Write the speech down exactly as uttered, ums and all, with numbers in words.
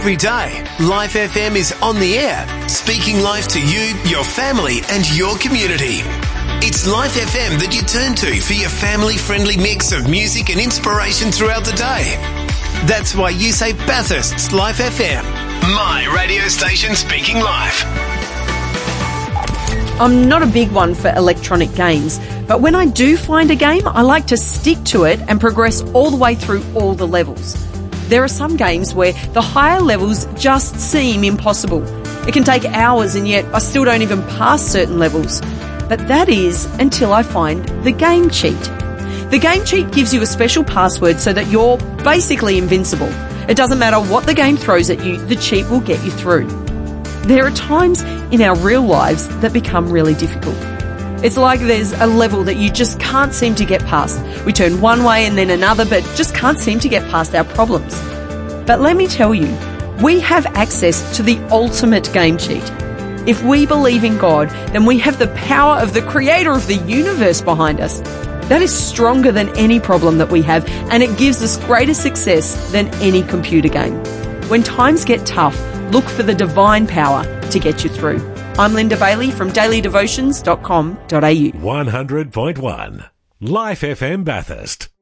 every day, Life F M is on the air, speaking life to you, your family and your community. It's Life F M that you turn to for your family-friendly mix of music and inspiration throughout the day. That's why you say Bathurst's Life F M, my radio station speaking life. I'm not a big one for electronic games, but when I do find a game, I like to stick to it and progress all the way through all the levels. There are some games where the higher levels just seem impossible. It can take hours and yet I still don't even pass certain levels. But that is until I find the game cheat. The game cheat gives you a special password so that you're basically invincible. It doesn't matter what the game throws at you, the cheat will get you through. There are times in our real lives that become really difficult. It's like there's a level that you just can't seem to get past. We turn one way and then another, but just can't seem to get past our problems. But let me tell you, we have access to the ultimate game cheat. If we believe in God, then we have the power of the creator of the universe behind us. That is stronger than any problem that we have, and it gives us greater success than any computer game. When times get tough, look for the divine power to get you through. I'm Linda Bailey from daily devotions dot com dot a u. one hundred point one Life F M Bathurst.